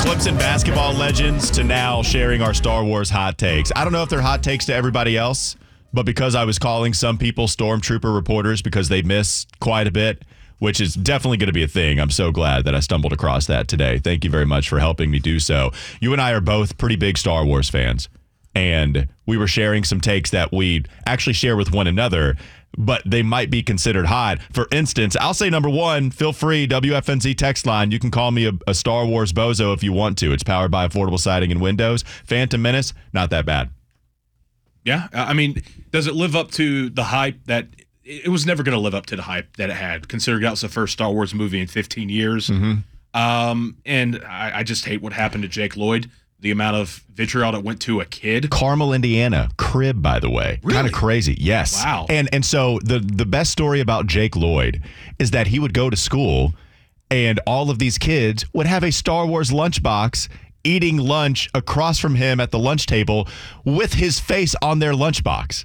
Clemson basketball legends to now sharing our Star Wars hot takes. I don't know if they're hot takes to everybody else, but because I was calling some people stormtrooper reporters because they miss quite a bit, which is definitely going to be a thing. I'm so glad that I stumbled across that today. Thank you very much for helping me do so. You and I are both pretty big Star Wars fans, and we were sharing some takes that we actually share with one another, but they might be considered hot. For instance, I'll say number one, feel free, WFNZ text line. You can call me a Star Wars bozo if you want to. It's powered by Affordable Siding and Windows. Phantom Menace, not that bad. Yeah, I mean, does it live up to the hype that it was never going to live up to the hype that it had, considering that was the first Star Wars movie in 15 years? Mm-hmm. And I just hate what happened to Jake Lloyd. The amount of vitriol that went to a kid. Carmel, Indiana. Crib, by the way. Really? Kind of crazy. Yes. Wow. And so the best story about Jake Lloyd is that he would go to school and all of these kids would have a Star Wars lunchbox eating lunch across from him at the lunch table with his face on their lunchbox.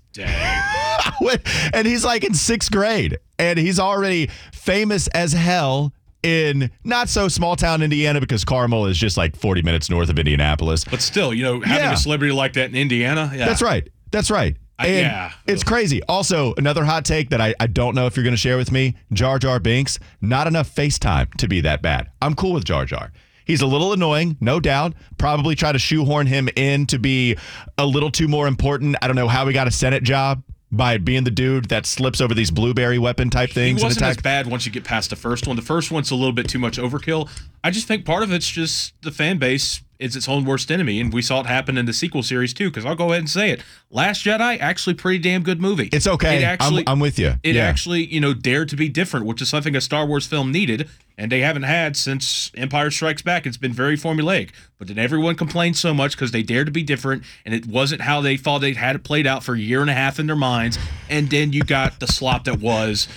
Dang. And he's like in 6th grade and he's already famous as hell in not so small town Indiana because Carmel is just like 40 minutes north of Indianapolis. But still, having a celebrity like that in Indiana. Yeah. That's right. And it's crazy. Also, another hot take that I don't know if you're going to share with me, Jar Jar Binks, not enough FaceTime to be that bad. I'm cool with Jar Jar. He's a little annoying, no doubt. Probably try to shoehorn him in to be a little too more important. I don't know how he got a Senate job by being the dude that slips over these blueberry weapon type things. He wasn't as bad once you get past the first one. The first one's a little bit too much overkill. I just think part of it's just the fan base is its own worst enemy, and we saw it happen in the sequel series too, because I'll go ahead and say it. Last Jedi, actually pretty damn good movie. It's okay. I'm with you. It actually, dared to be different, which is something a Star Wars film needed, and they haven't had since Empire Strikes Back. It's been very formulaic. But then everyone complained so much because they dared to be different, and it wasn't how they thought they'd had it played out for a year and a half in their minds, and then you got the slop that was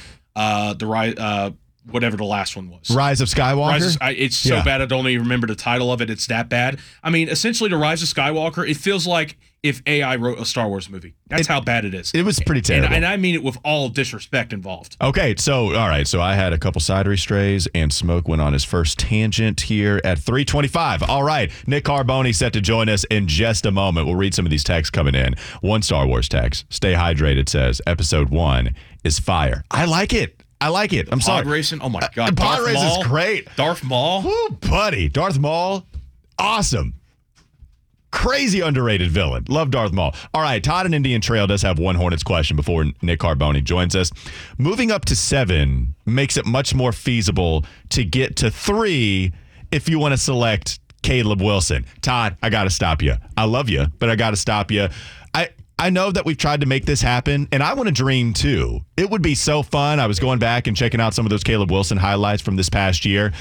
whatever the last one was. Rise of Skywalker? It's so bad I don't even remember the title of it. It's that bad. I mean, essentially, the Rise of Skywalker, it feels like if AI wrote a Star Wars movie. That's how bad it is. It was pretty terrible. And I mean it with all disrespect involved. Okay, all right. So I had a couple cidery strays, and Smoke went on his first tangent here at 3:25. All right, Nick Carboni set to join us in just a moment. We'll read some of these texts coming in. One Star Wars text, Stay Hydrated, says, Episode 1 is fire. I like it. I'm sorry. Pod racing? Oh, my God. Pod racing is great. Darth Maul? Woo, buddy. Darth Maul, awesome. Crazy underrated villain. Love Darth Maul. All right, Todd in Indian Trail does have one Hornets question before Nick Carboni joins us. Moving up to 7 makes it much more feasible to get to 3 if you want to select Caleb Wilson. Todd, I got to stop you. I love you, but I got to stop you. I know that we've tried to make this happen, and I want to dream too. It would be so fun. I was going back and checking out some of those Caleb Wilson highlights from this past year.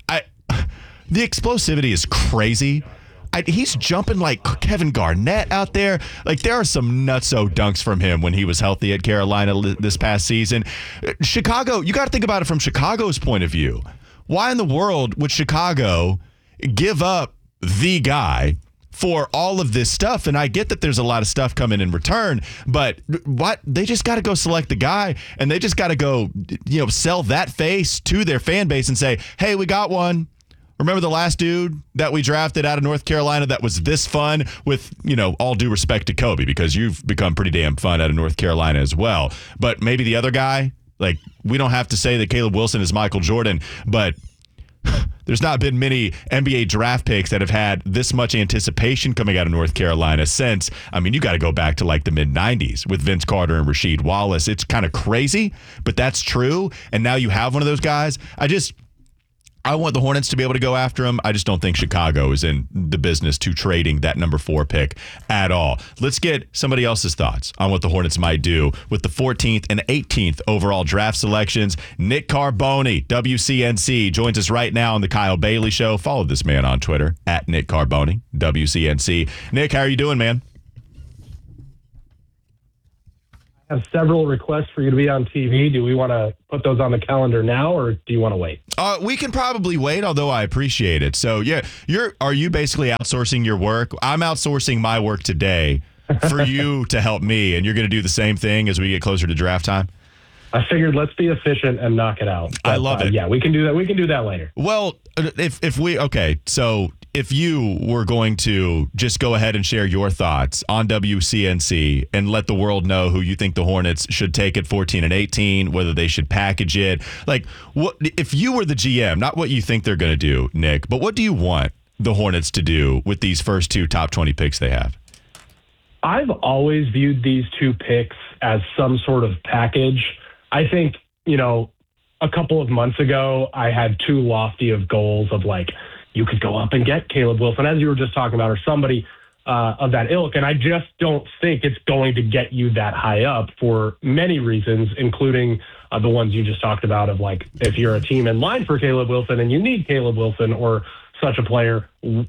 The explosivity is crazy. He's jumping like Kevin Garnett out there. Like, there are some nutso dunks from him when he was healthy at Carolina this past season. Chicago, you got to think about it from Chicago's point of view. Why in the world would Chicago give up the guy for all of this stuff? And I get that there's a lot of stuff coming in return, but they just got to go select the guy, and they just got to go, sell that face to their fan base and say, hey, we got one. Remember the last dude that we drafted out of North Carolina that was this fun, with, all due respect to Kobe, because you've become pretty damn fun out of North Carolina as well. But maybe the other guy, like, we don't have to say that Caleb Wilson is Michael Jordan, but there's not been many NBA draft picks that have had this much anticipation coming out of North Carolina since, you got to go back to like the mid-90s with Vince Carter and Rasheed Wallace. It's kind of crazy, but that's true. And now you have one of those guys. I want the Hornets to be able to go after him. I just don't think Chicago is in the business to trading that number 4 pick at all. Let's get somebody else's thoughts on what the Hornets might do with the 14th and 18th overall draft selections. Nick Carboni, WCNC, joins us right now on the Kyle Bailey Show. Follow this man on Twitter, at Nick Carboni, WCNC. Nick, how are you doing, man? Have several requests for you to be on TV. Do we want to put those on the calendar now, or do you want to wait? We can probably wait, although I appreciate it. So, yeah, are you basically outsourcing your work? I'm outsourcing my work today for you to help me, and you're going to do the same thing as we get closer to draft time? I figured let's be efficient and knock it out. I love it. Yeah, we can do that. We can do that later. Well, so if you were going to just go ahead and share your thoughts on WCNC and let the world know who you think the Hornets should take at 14 and 18, whether they should package it, like what if you were the GM, not what you think they're going to do, Nick, but what do you want the Hornets to do with these first 2 top 20 picks they have? I've always viewed these 2 picks as some sort of package. I think, a couple of months ago, I had too lofty of goals of like, you could go up and get Caleb Wilson, as you were just talking about, or somebody of that ilk. And I just don't think it's going to get you that high up for many reasons, including the ones you just talked about of like, if you're a team in line for Caleb Wilson and you need Caleb Wilson or such a player,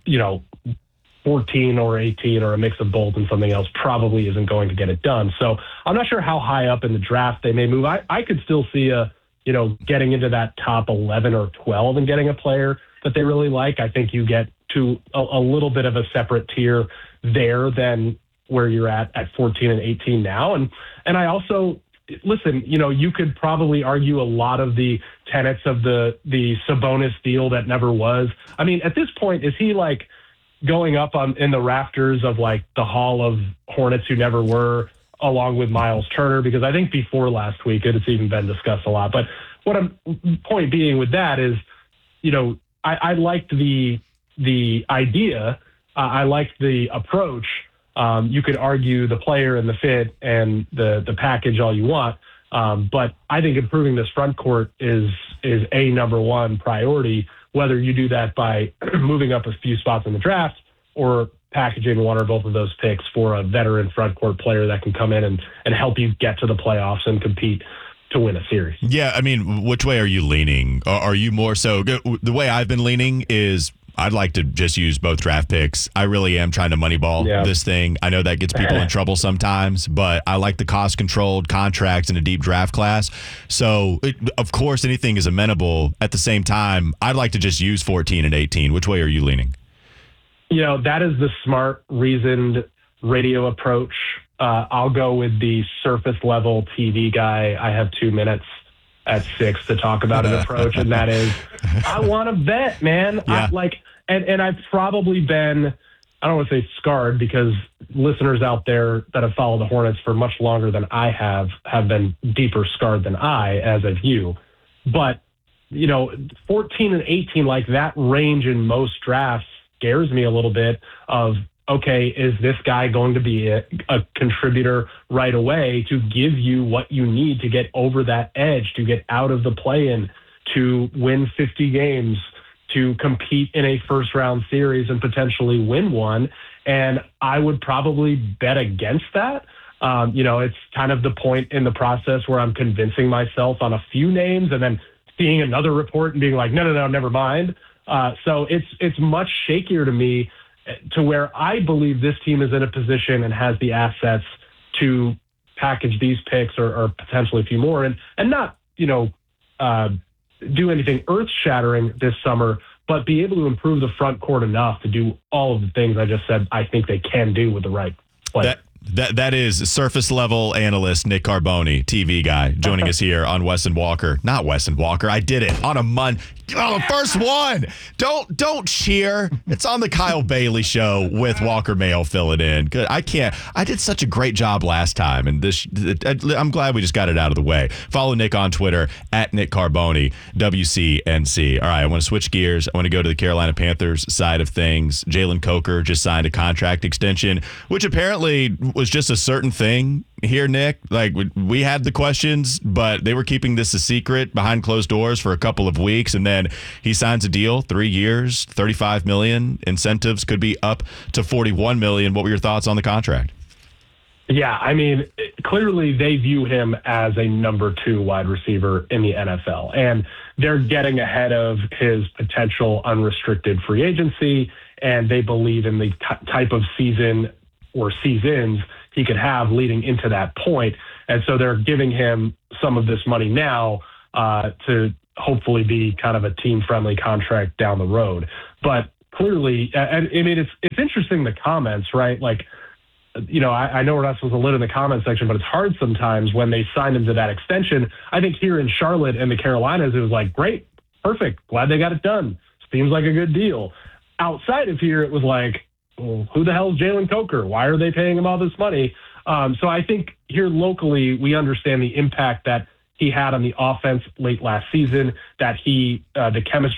14 or 18 or a mix of both and something else probably isn't going to get it done. So I'm not sure how high up in the draft they may move. I could still see getting into that top 11 or 12 and getting a player that they really like. I think you get to a little bit of a separate tier there than where you're at 14 and 18 now. And I also, listen, you could probably argue a lot of the tenets of the Sabonis deal that never was. I mean, at this point, is he like going up in the rafters of like the Hall of Hornets who never were, along with Miles Turner? Because I think before last week it's even been discussed a lot. But point being with that is, I liked the idea. I liked the approach. You could argue the player and the fit and the package all you want. But I think improving this front court is a number one priority, whether you do that by moving up a few spots in the draft or packaging one or both of those picks for a veteran front court player that can come in and help you get to the playoffs and compete to win a series. Yeah, I mean, which way are you leaning? Are you more so, the way I've been leaning is I'd like to just use both draft picks. I really am trying to moneyball this thing. I know that gets people in trouble sometimes, but I like the cost-controlled contracts in a deep draft class. So, of course, anything is amenable. At the same time, I'd like to just use 14 and 18. Which way are you leaning? That is the smart, reasoned radio approach. I'll go with the surface-level TV guy. I have 2 minutes at 6 to talk about an approach, and that is, I want to bet, man. Yeah. And I've probably been, I don't want to say scarred, because listeners out there that have followed the Hornets for much longer than I have been deeper scarred than I, as of you. But, 14 and 18, like that range in most drafts scares me a little bit of, okay, is this guy going to be a contributor right away to give you what you need to get over that edge, to get out of the play-in, to win 50 games, to compete in a first-round series and potentially win one? And I would probably bet against that. It's kind of the point in the process where I'm convincing myself on a few names and then seeing another report and being like, no, never mind. So it's much shakier to me, to where I believe this team is in a position and has the assets to package these picks or potentially a few more and not, do anything earth-shattering this summer, but be able to improve the front court enough to do all of the things I just said I think they can do with the right play. That is surface level analyst Nick Carboni, TV guy, joining us here on Wes and Walker. Not Wes and Walker. I did it on a Monday. Oh, first one. Don't cheer. It's on the Kyle Bailey show with Walker Mayo filling in. Good. I did such a great job last time, and I'm glad we just got it out of the way. Follow Nick on Twitter at Nick Carboni, WCNC. All right, I want to switch gears. I want to go to the Carolina Panthers side of things. Jalen Coker just signed a contract extension, which apparently was just a certain thing here, Nick. Like, we had the questions, but they were keeping this a secret behind closed doors for a couple of weeks, and then he signs a deal, 3 years, $35 million. Incentives could be up to $41 million. What were your thoughts on the contract? Yeah, I mean, clearly they view him as a number 2 wide receiver in the NFL, and they're getting ahead of his potential unrestricted free agency, and they believe in the type of season or seasons he could have leading into that point. And so they're giving him some of this money now to hopefully be kind of a team-friendly contract down the road. But clearly, I mean, it's interesting, the comments, right? Like, I know we're not supposed to live in the comment section, but it's hard sometimes when they signed him to that extension. I think here in Charlotte and the Carolinas, it was like, great, perfect, glad they got it done. Seems like a good deal. Outside of here, it was like, well, who the hell is Jalen Coker? Why are they paying him all this money? So I think here locally, we understand the impact that he had on the offense late last season, that the chemistry